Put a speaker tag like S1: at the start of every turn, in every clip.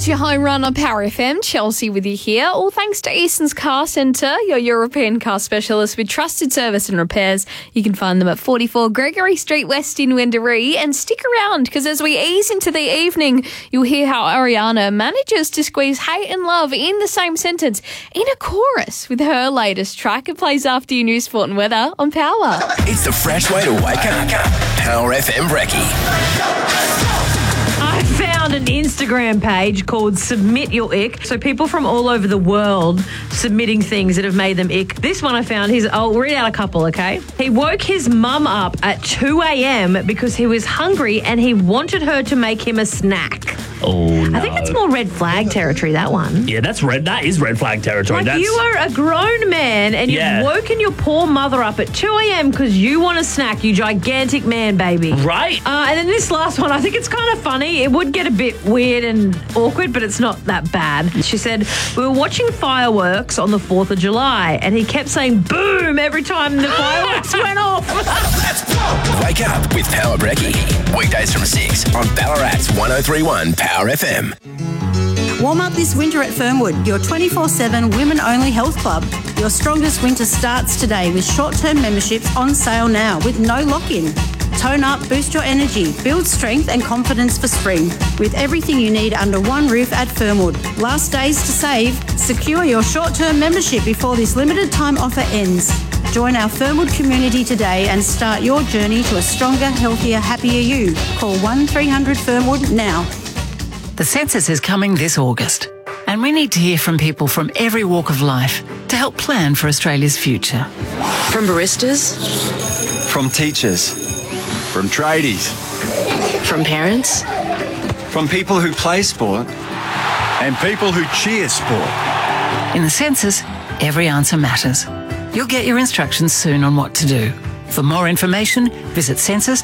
S1: It's your home run on Power FM. Chelsea with you here. All thanks to Easton's Car Centre, your European car specialist with trusted service and repairs. You can find them at 44 Gregory Street West in Wendouree. And stick around, because as we ease into the evening, you'll hear how Ariana manages to squeeze hate and love in the same sentence in a chorus with her latest track. It plays after your news, sport and weather on Power.
S2: It's the fresh way to wake up. Power FM Brekkie.
S3: I found an Instagram page called Submit Your Ick. So people from all over the world submitting things that have made them ick. This one I found, I'll read out a couple, okay? He woke his mum up at 2 a.m. because he was hungry and he wanted her to make him a snack.
S4: Oh, no.
S3: I think that's more red flag territory, that one.
S4: Yeah, that is red flag territory.
S3: Like, you are a grown man and you've woken your poor mother up at 2 a.m. because you want a snack, you gigantic man, baby.
S4: Right.
S3: And then this last one, I think it's kind of funny. It would get a bit weird and awkward, but it's not that bad. She said, we were watching fireworks on the 4th of July and he kept saying boom every time the fireworks went off.
S2: Let's go. Wake up with Power Brekkie. Weekdays from 6 on Ballarat's 103.1 Power FM.
S5: Warm up this winter at Fernwood, your 24/7 women-only health club. Your strongest winter starts today with short-term memberships on sale now with no lock-in. Tone up, boost your energy, build strength and confidence for spring with everything you need under one roof at Fernwood. Last days to save. Secure your short-term membership before this limited time offer ends. Join our Fernwood community today and start your journey to a stronger, healthier, happier you. Call 1300 Fernwood now.
S6: The census is coming this August, and we need to hear from people from every walk of life to help plan for Australia's future.
S7: From baristas,
S8: from teachers, from tradies,
S7: from parents,
S8: from people who play sport, and people who cheer sport.
S6: In the census, every answer matters. You'll get your instructions soon on what to do. For more information, visit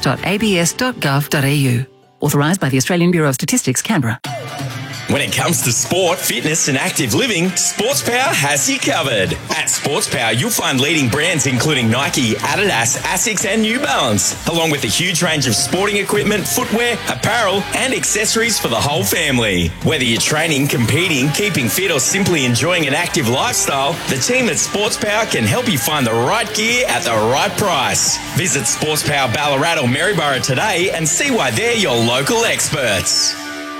S6: census.abs.gov.au. Authorised by the Australian Bureau of Statistics, Canberra.
S9: When it comes to sport, fitness and active living, SportsPower has you covered. At SportsPower, you'll find leading brands including Nike, Adidas, Asics and New Balance, along with a huge range of sporting equipment, footwear, apparel and accessories for the whole family. Whether you're training, competing, keeping fit or simply enjoying an active lifestyle, the team at SportsPower can help you find the right gear at the right price. Visit SportsPower Ballarat or Maryborough today and see why they're your local experts.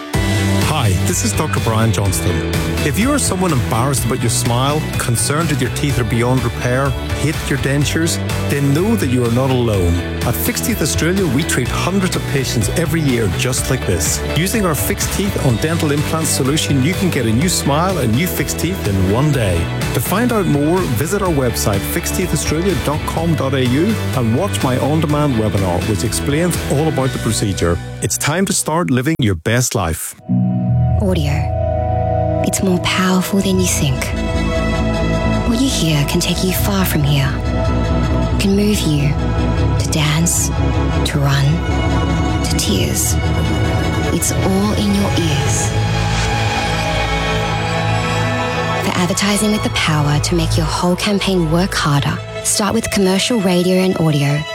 S10: Hi, this is Dr. Brian Johnston. If you are someone embarrassed about your smile, concerned that your teeth are beyond repair, hate your dentures, then know that you are not alone. At Fixed Teeth Australia, we treat hundreds of patients every year just like this. Using our Fixed Teeth on Dental Implant solution, you can get a new smile and new fixed teeth in one day. To find out more, visit our website fixedteethaustralia.com.au and watch my on-demand webinar, which explains all about the procedure. It's time to start living your best life.
S11: Audio. It's more powerful than you think. What you hear can take you far from here. It can move you to dance, to run, to tears. It's all in your ears. For advertising with the power to make your whole campaign work harder, start with commercial radio and audio